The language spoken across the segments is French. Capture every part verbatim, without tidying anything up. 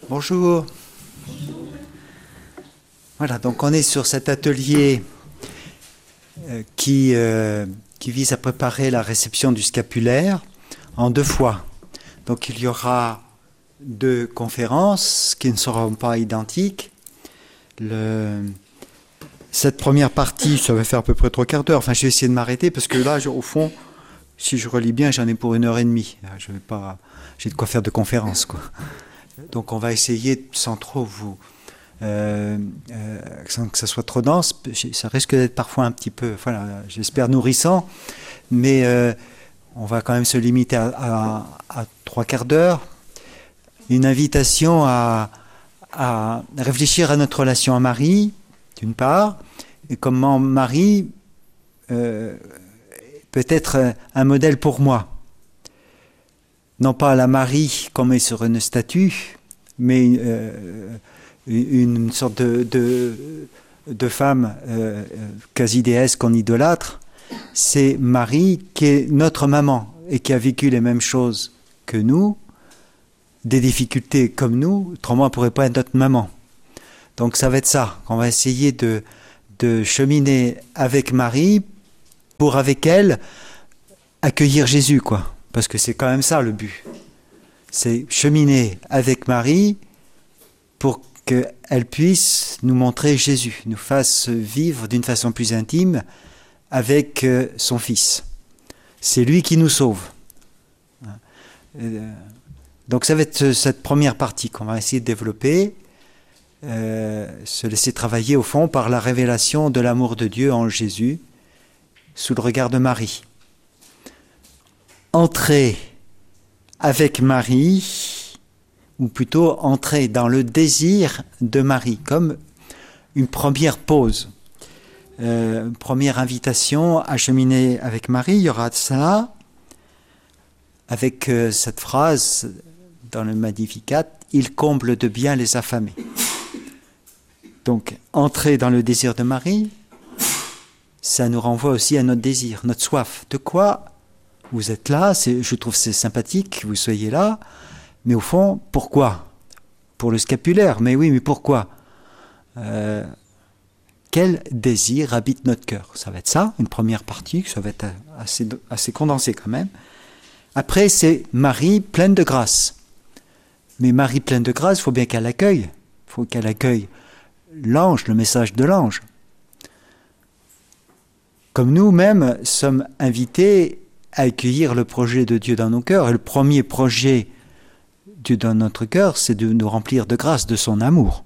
Bonjour. Voilà, donc on est sur cet atelier euh, qui, euh, qui vise à préparer la réception du scapulaire en deux fois. Donc il y aura deux conférences qui ne seront pas identiques. Le, cette première partie, ça va faire à peu près trois quarts d'heure. Enfin, je vais essayer de m'arrêter parce que là, je, au fond, si je relis bien, j'en ai pour une heure et demie. Je vais pas, j'ai de quoi faire de conférence, quoi. Donc on va essayer, sans trop vous... Euh, euh, sans que ça soit trop dense, ça risque d'être parfois un petit peu, voilà, j'espère nourrissant, mais euh, on va quand même se limiter à, à, à trois quarts d'heure. Une invitation à, à réfléchir à notre relation à Marie, d'une part, et comment Marie euh, peut être un modèle pour moi. Non pas la Marie comme est sur une statue, mais euh, une sorte de, de, de femme euh, quasi déesse qu'on idolâtre. C'est Marie qui est notre maman et qui a vécu les mêmes choses que nous, des difficultés comme nous, autrement elle ne pourrait pas être notre maman. Donc ça va être ça, on va essayer de, de cheminer avec Marie pour avec elle accueillir Jésus, quoi. Parce que c'est quand même ça le but. C'est cheminer avec Marie pour qu'elle puisse nous montrer Jésus, nous fasse vivre d'une façon plus intime avec son Fils. C'est lui qui nous sauve. Donc ça va être cette première partie qu'on va essayer de développer, euh, se laisser travailler au fond par la révélation de l'amour de Dieu en Jésus, sous le regard de Marie. Entrer avec Marie, ou plutôt entrer dans le désir de Marie, comme une première pause, euh, une première invitation à cheminer avec Marie. Il y aura ça, avec euh, cette phrase dans le Magnificat, « Il comble de bien les affamés ». Donc, entrer dans le désir de Marie, ça nous renvoie aussi à notre désir, notre soif. De quoi vous êtes là, c'est, je trouve c'est sympathique que vous soyez là, mais au fond, pourquoi ? Pour le scapulaire, mais oui, mais pourquoi ? euh, Quel désir habite notre cœur ? Ça va être ça, une première partie, ça va être assez, assez condensé quand même. Après, c'est Marie pleine de grâce. Mais Marie pleine de grâce, il faut bien qu'elle accueille. Il faut qu'elle accueille l'ange, le message de l'ange. Comme nous-mêmes sommes invités à accueillir le projet de Dieu dans nos cœurs. Et le premier projet de Dieu dans notre cœur, c'est de nous remplir de grâce, de son amour.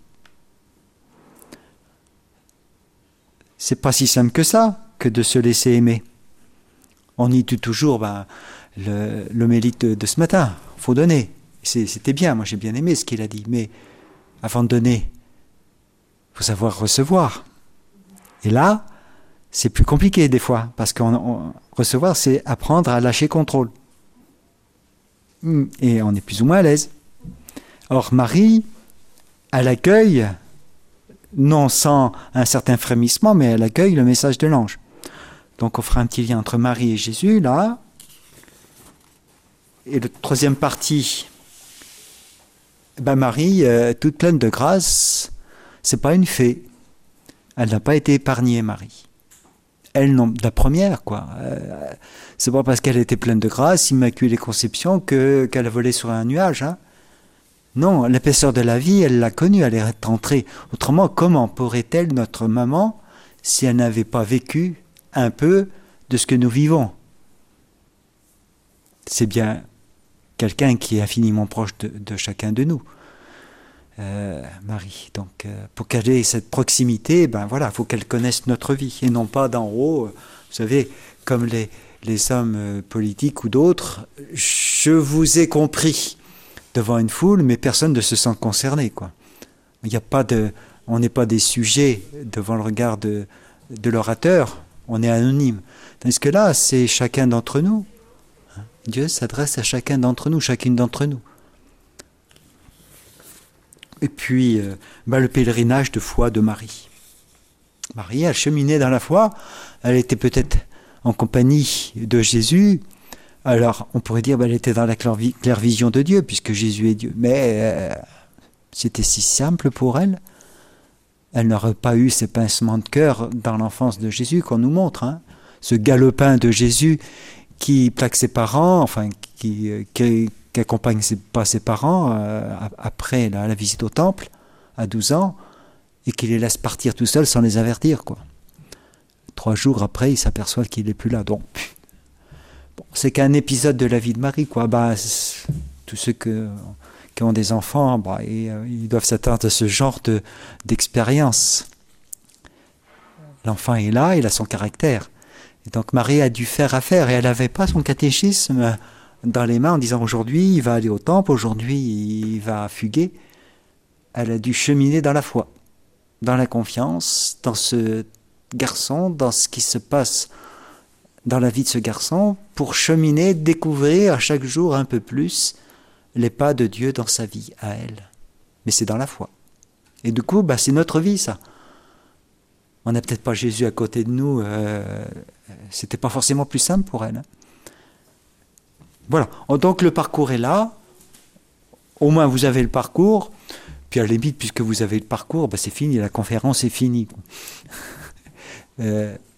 C'est pas si simple que ça, que de se laisser aimer. On y tue toujours ben, le, l'homélite de, de ce matin. Il faut donner. C'est, c'était bien, moi j'ai bien aimé ce qu'il a dit. Mais avant de donner, il faut savoir recevoir. Et là, c'est plus compliqué des fois, parce que recevoir, c'est apprendre à lâcher contrôle. Et on est plus ou moins à l'aise. Or, Marie, elle accueille, non sans un certain frémissement, mais elle accueille le message de l'ange. Donc, on fera un petit lien entre Marie et Jésus, là. Et la troisième partie, ben Marie, euh, toute pleine de grâce, c'est pas une fée. Elle n'a pas été épargnée, Marie. Elle, non, la première, quoi. Euh, c'est pas parce qu'elle était pleine de grâce, immaculée conception, que, qu'elle a volé sur un nuage. Hein. Non, l'épaisseur de la vie, elle l'a connue, elle est entrée. Autrement, comment pourrait-elle, notre maman, si elle n'avait pas vécu un peu de ce que nous vivons ? C'est bien quelqu'un qui est infiniment proche de, de chacun de nous. Euh, Marie. Donc, euh, pour qu'elle ait cette proximité, ben voilà, il faut qu'elle connaisse notre vie et non pas d'en haut. Euh, vous savez, comme les, les hommes euh, politiques ou d'autres, je vous ai compris devant une foule, mais personne ne se sent concerné, quoi. Il y a pas de, on n'est pas des sujets devant le regard de, de l'orateur. On est anonyme. Tandis que là, c'est chacun d'entre nous. Dieu s'adresse à chacun d'entre nous, chacune d'entre nous. Et puis, euh, bah, le pèlerinage de foi de Marie. Marie, elle cheminait dans la foi, elle était peut-être en compagnie de Jésus, alors on pourrait dire qu'elle bah, était dans la claire vision de Dieu, puisque Jésus est Dieu. Mais euh, C'était si simple pour elle. Elle n'aurait pas eu ces pincements de cœur dans l'enfance de Jésus qu'on nous montre. Hein. Ce galopin de Jésus qui plaque ses parents, enfin qui, qui, qui accompagne ses, pas ses parents euh, après la, la visite au temple à douze ans et qui les laisse partir tout seuls sans les avertir, quoi. Trois jours après, il s'aperçoit qu'il n'est plus là. Donc, bon, c'est qu'un épisode de la vie de Marie, quoi. Bah, tous ceux que, qui ont des enfants, bah, ils, ils doivent s'attendre à ce genre de, d'expérience. L'enfant est là, il a son caractère. Et donc Marie a dû faire affaire et elle n'avait pas son catéchisme dans les mains en disant aujourd'hui il va aller au temple, aujourd'hui il va fuguer. Elle a dû cheminer dans la foi, dans la confiance, dans ce garçon, dans ce qui se passe dans la vie de ce garçon, pour cheminer, découvrir à chaque jour un peu plus les pas de Dieu dans sa vie, à elle. Mais c'est dans la foi. Et du coup, bah, c'est notre vie, ça. On n'a peut-être pas Jésus à côté de nous, euh, c'était pas forcément plus simple pour elle. Hein. Voilà, donc le parcours est là, au moins vous avez le parcours, puis à la limite, puisque vous avez le parcours, bah, c'est fini, la conférence est finie. euh,